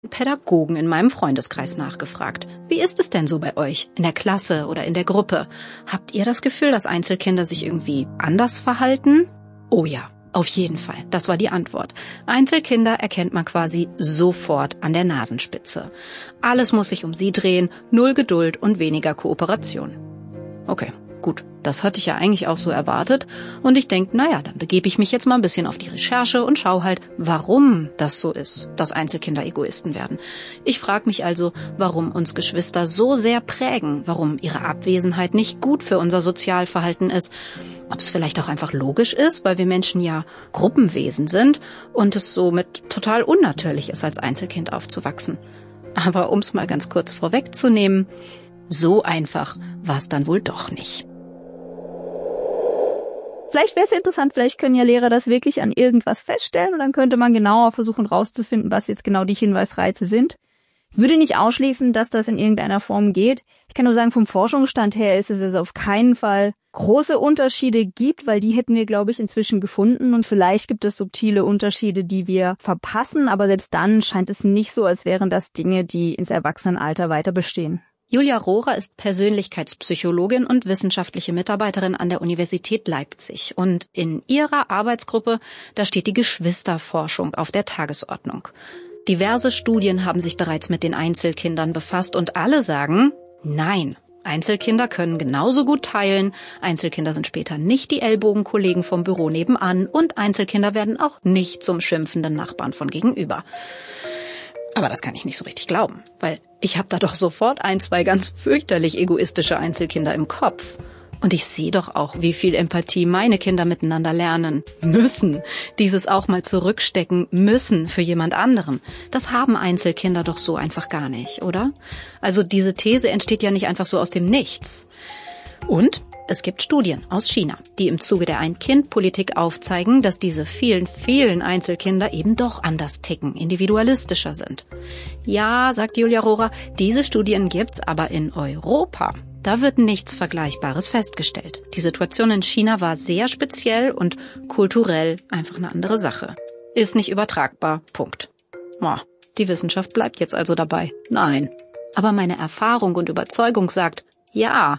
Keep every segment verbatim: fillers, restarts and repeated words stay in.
Pädagogen in meinem Freundeskreis nachgefragt. Wie ist es denn so bei euch, in der Klasse oder in der Gruppe? Habt ihr das Gefühl, dass Einzelkinder sich irgendwie anders verhalten? Oh ja, auf jeden Fall. Das war die Antwort. Einzelkinder erkennt man quasi sofort an der Nasenspitze. Alles muss sich um sie drehen, null Geduld und weniger Kooperation. Okay, gut. Das hatte ich ja eigentlich auch so erwartet. Und ich denke, naja, dann begebe ich mich jetzt mal ein bisschen auf die Recherche und schaue halt, warum das so ist, dass Einzelkinder Egoisten werden. Ich frage mich also, warum uns Geschwister so sehr prägen, warum ihre Abwesenheit nicht gut für unser Sozialverhalten ist. Ob es vielleicht auch einfach logisch ist, weil wir Menschen ja Gruppenwesen sind und es somit total unnatürlich ist, als Einzelkind aufzuwachsen. Aber um es mal ganz kurz vorwegzunehmen, so einfach war es dann wohl doch nicht. Vielleicht wäre es ja interessant, vielleicht können ja Lehrer das wirklich an irgendwas feststellen und dann könnte man genauer versuchen rauszufinden, was jetzt genau die Hinweisreize sind. Ich würde nicht ausschließen, dass das in irgendeiner Form geht. Ich kann nur sagen, vom Forschungsstand her ist es also auf keinen Fall große Unterschiede gibt, weil die hätten wir, glaube ich, inzwischen gefunden und vielleicht gibt es subtile Unterschiede, die wir verpassen, aber selbst dann scheint es nicht so, als wären das Dinge, die ins Erwachsenenalter weiter bestehen. Julia Rohrer ist Persönlichkeitspsychologin und wissenschaftliche Mitarbeiterin an der Universität Leipzig. Und in ihrer Arbeitsgruppe, da steht die Geschwisterforschung auf der Tagesordnung. Diverse Studien haben sich bereits mit den Einzelkindern befasst und alle sagen, nein, Einzelkinder können genauso gut teilen, Einzelkinder sind später nicht die Ellbogenkollegen vom Büro nebenan und Einzelkinder werden auch nicht zum schimpfenden Nachbarn von gegenüber. Aber das kann ich nicht so richtig glauben, weil ich habe da doch sofort ein, zwei ganz fürchterlich egoistische Einzelkinder im Kopf. Und ich sehe doch auch, wie viel Empathie meine Kinder miteinander lernen müssen. Dieses auch mal zurückstecken müssen für jemand anderem. Das haben Einzelkinder doch so einfach gar nicht, oder? Also diese These entsteht ja nicht einfach so aus dem Nichts. Und es gibt Studien aus China, die im Zuge der Ein-Kind-Politik aufzeigen, dass diese vielen, vielen Einzelkinder eben doch anders ticken, individualistischer sind. Ja, sagt Julia Rohrer, diese Studien gibt's aber in Europa. Da wird nichts Vergleichbares festgestellt. Die Situation in China war sehr speziell und kulturell einfach eine andere Sache. Ist nicht übertragbar. Punkt. Oh, die Wissenschaft bleibt jetzt also dabei. Nein. Aber meine Erfahrung und Überzeugung sagt, ja.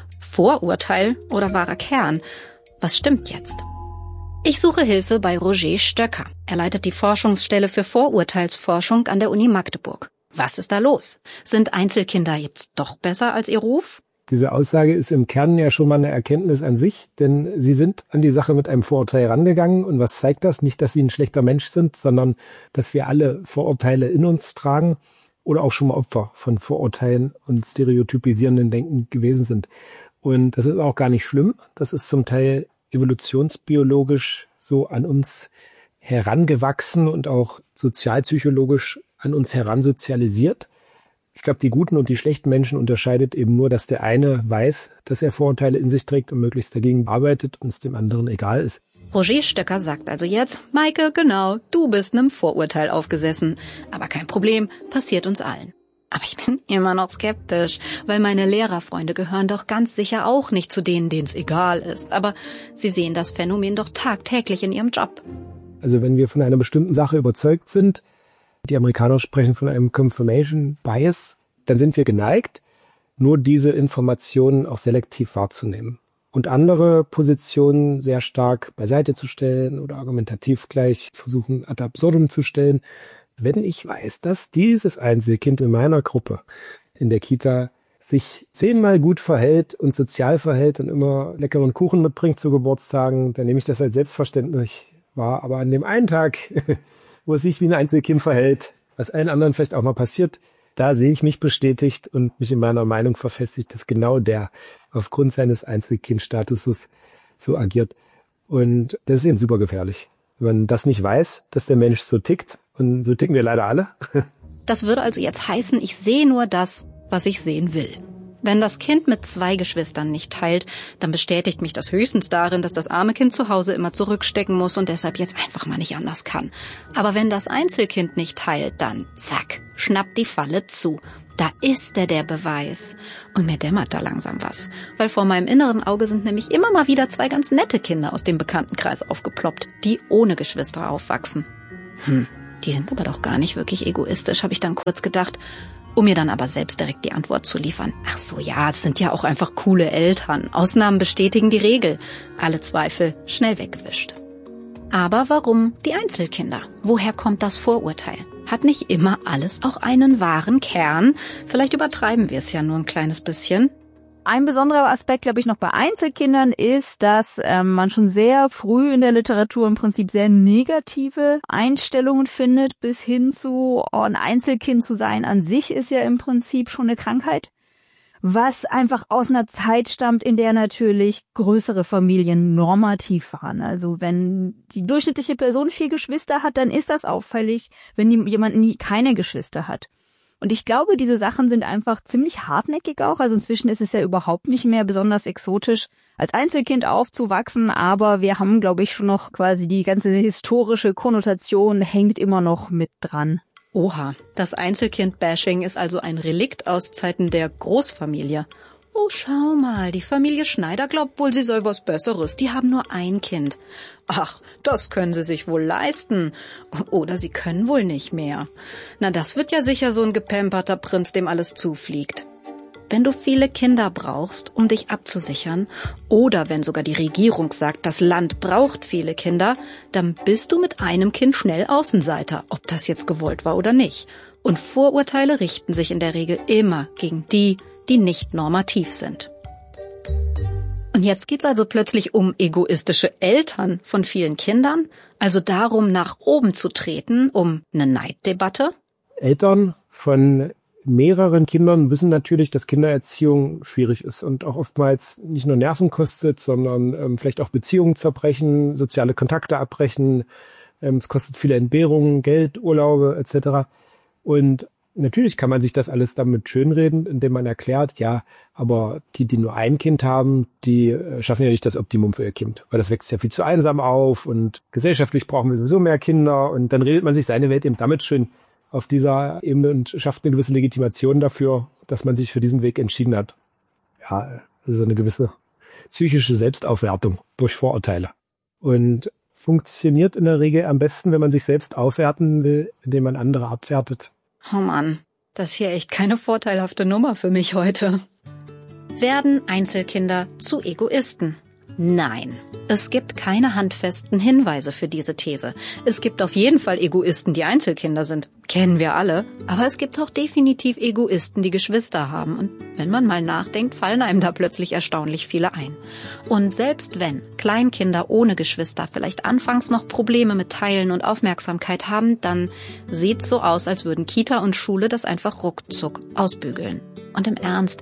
Vorurteil oder wahrer Kern? Was stimmt jetzt? Ich suche Hilfe bei Roger Stöcker. Er leitet die Forschungsstelle für Vorurteilsforschung an der Uni Magdeburg. Was ist da los? Sind Einzelkinder jetzt doch besser als ihr Ruf? Diese Aussage ist im Kern ja schon mal eine Erkenntnis an sich, denn Sie sind an die Sache mit einem Vorurteil rangegangen. Und was zeigt das? Nicht, dass Sie ein schlechter Mensch sind, sondern dass wir alle Vorurteile in uns tragen oder auch schon mal Opfer von Vorurteilen und stereotypisierenden Denken gewesen sind. Und das ist auch gar nicht schlimm. Das ist zum Teil evolutionsbiologisch so an uns herangewachsen und auch sozialpsychologisch an uns heransozialisiert. Ich glaube, die guten und die schlechten Menschen unterscheidet eben nur, dass der eine weiß, dass er Vorurteile in sich trägt und möglichst dagegen arbeitet und es dem anderen egal ist. Roger Stöcker sagt also jetzt, Maike, genau, du bist einem Vorurteil aufgesessen. Aber kein Problem, passiert uns allen. Aber ich bin immer noch skeptisch, weil meine Lehrerfreunde gehören doch ganz sicher auch nicht zu denen, denen es egal ist. Aber sie sehen das Phänomen doch tagtäglich in ihrem Job. Also wenn wir von einer bestimmten Sache überzeugt sind, die Amerikaner sprechen von einem Confirmation Bias, dann sind wir geneigt, nur diese Informationen auch selektiv wahrzunehmen und andere Positionen sehr stark beiseite zu stellen oder argumentativ gleich versuchen ad absurdum zu stellen. Wenn ich weiß, dass dieses Einzelkind in meiner Gruppe in der Kita sich zehnmal gut verhält und sozial verhält und immer leckeren Kuchen mitbringt zu Geburtstagen, dann nehme ich das als selbstverständlich wahr. Aber an dem einen Tag, wo es sich wie ein Einzelkind verhält, was allen anderen vielleicht auch mal passiert, da sehe ich mich bestätigt und mich in meiner Meinung verfestigt, dass genau der aufgrund seines Einzelkindstatuses so agiert. Und das ist eben super gefährlich. Wenn man das nicht weiß, dass der Mensch so tickt, und so ticken wir leider alle. Das würde also jetzt heißen, ich sehe nur das, was ich sehen will. Wenn das Kind mit zwei Geschwistern nicht teilt, dann bestätigt mich das höchstens darin, dass das arme Kind zu Hause immer zurückstecken muss und deshalb jetzt einfach mal nicht anders kann. Aber wenn das Einzelkind nicht teilt, dann zack, schnappt die Falle zu. Da ist der der Beweis. Und mir dämmert da langsam was. Weil vor meinem inneren Auge sind nämlich immer mal wieder zwei ganz nette Kinder aus dem Bekanntenkreis aufgeploppt, die ohne Geschwister aufwachsen. Hm. Die sind aber doch gar nicht wirklich egoistisch, habe ich dann kurz gedacht, um mir dann aber selbst direkt die Antwort zu liefern. Ach so, ja, es sind ja auch einfach coole Eltern. Ausnahmen bestätigen die Regel. Alle Zweifel schnell weggewischt. Aber warum die Einzelkinder? Woher kommt das Vorurteil? Hat nicht immer alles auch einen wahren Kern? Vielleicht übertreiben wir es ja nur ein kleines bisschen. Ein besonderer Aspekt, glaube ich, noch bei Einzelkindern ist, dass ähm, man schon sehr früh in der Literatur im Prinzip sehr negative Einstellungen findet, bis hin zu, oh, ein Einzelkind zu sein an sich ist ja im Prinzip schon eine Krankheit, was einfach aus einer Zeit stammt, in der natürlich größere Familien normativ waren. Also wenn die durchschnittliche Person vier Geschwister hat, dann ist das auffällig, wenn jemand nie keine Geschwister hat. Und ich glaube, diese Sachen sind einfach ziemlich hartnäckig auch. Also inzwischen ist es ja überhaupt nicht mehr besonders exotisch, als Einzelkind aufzuwachsen. Aber wir haben, glaube ich, schon noch quasi die ganze historische Konnotation hängt immer noch mit dran. Oha, das Einzelkind-Bashing ist also ein Relikt aus Zeiten der Großfamilie. Oh, schau mal, die Familie Schneider glaubt wohl, sie sei was Besseres. Die haben nur ein Kind. Ach, das können sie sich wohl leisten. Oder sie können wohl nicht mehr. Na, das wird ja sicher so ein gepamperter Prinz, dem alles zufliegt. Wenn du viele Kinder brauchst, um dich abzusichern, oder wenn sogar die Regierung sagt, das Land braucht viele Kinder, dann bist du mit einem Kind schnell Außenseiter, ob das jetzt gewollt war oder nicht. Und Vorurteile richten sich in der Regel immer gegen die, die nicht normativ sind. Und jetzt geht's also plötzlich um egoistische Eltern von vielen Kindern, also darum, nach oben zu treten, um eine Neiddebatte. Eltern von mehreren Kindern wissen natürlich, dass Kindererziehung schwierig ist und auch oftmals nicht nur Nerven kostet, sondern ähm, vielleicht auch Beziehungen zerbrechen, soziale Kontakte abbrechen. Ähm, es kostet viele Entbehrungen, Geld, Urlaube et cetera. Und natürlich kann man sich das alles damit schönreden, indem man erklärt, ja, aber die, die nur ein Kind haben, die schaffen ja nicht das Optimum für ihr Kind, weil das wächst ja viel zu einsam auf und gesellschaftlich brauchen wir sowieso mehr Kinder und dann redet man sich seine Welt eben damit schön auf dieser Ebene und schafft eine gewisse Legitimation dafür, dass man sich für diesen Weg entschieden hat. Ja, also eine gewisse psychische Selbstaufwertung durch Vorurteile. Und funktioniert in der Regel am besten, wenn man sich selbst aufwerten will, indem man andere abwertet. Oh Mann, das ist hier echt keine vorteilhafte Nummer für mich heute. Werden Einzelkinder zu Egoisten? Nein, es gibt keine handfesten Hinweise für diese These. Es gibt auf jeden Fall Egoisten, die Einzelkinder sind. Kennen wir alle. Aber es gibt auch definitiv Egoisten, die Geschwister haben. Und wenn man mal nachdenkt, fallen einem da plötzlich erstaunlich viele ein. Und selbst wenn Kleinkinder ohne Geschwister vielleicht anfangs noch Probleme mit Teilen und Aufmerksamkeit haben, dann sieht's so aus, als würden Kita und Schule das einfach ruckzuck ausbügeln. Und im Ernst,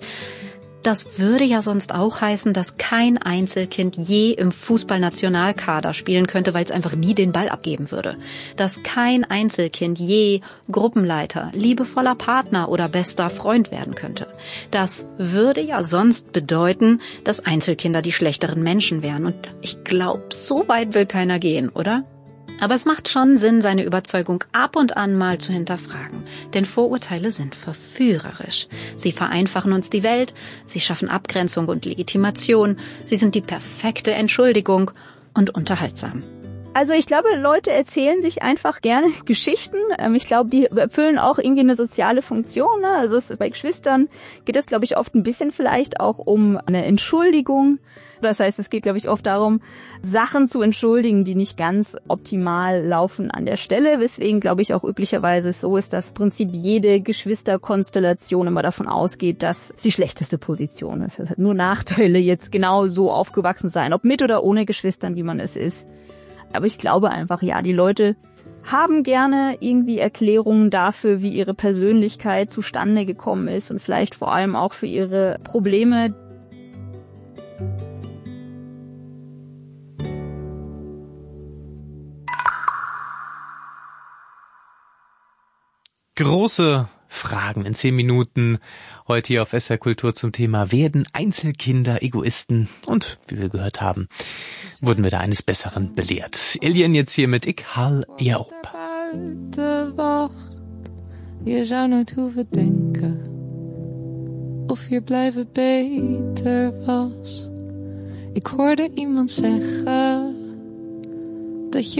das würde ja sonst auch heißen, dass kein Einzelkind je im Fußballnationalkader spielen könnte, weil es einfach nie den Ball abgeben würde. Dass kein Einzelkind je Gruppenleiter, liebevoller Partner oder bester Freund werden könnte. Das würde ja sonst bedeuten, dass Einzelkinder die schlechteren Menschen wären. Und ich glaube, so weit will keiner gehen, oder? Aber es macht schon Sinn, seine Überzeugung ab und an mal zu hinterfragen. Denn Vorurteile sind verführerisch. Sie vereinfachen uns die Welt, sie schaffen Abgrenzung und Legitimation, sie sind die perfekte Entschuldigung und unterhaltsam. Also ich glaube, Leute erzählen sich einfach gerne Geschichten. Ich glaube, die erfüllen auch irgendwie eine soziale Funktion. Also es, bei Geschwistern geht es, glaube ich, oft ein bisschen vielleicht auch um eine Entschuldigung. Das heißt, es geht, glaube ich, oft darum, Sachen zu entschuldigen, die nicht ganz optimal laufen an der Stelle. Weswegen, glaube ich, auch üblicherweise es so ist, dass im Prinzip jede Geschwisterkonstellation immer davon ausgeht, dass es die schlechteste Position ist. Es hat nur Nachteile, jetzt genau so aufgewachsen sein, ob mit oder ohne Geschwistern, wie man es ist. Aber ich glaube einfach, ja, die Leute haben gerne irgendwie Erklärungen dafür, wie ihre Persönlichkeit zustande gekommen ist und vielleicht vor allem auch für ihre Probleme. Große Fragen in zehn Minuten. Heute hier auf S R Kultur zum Thema Werden Einzelkinder Egoisten? Und wie wir gehört haben, wurden wir da eines Besseren belehrt. Alien jetzt hier met Ik haal je op. Je zou nooit hoeven denken of hier blijven beter was. Ik hoorde iemand zeggen dat je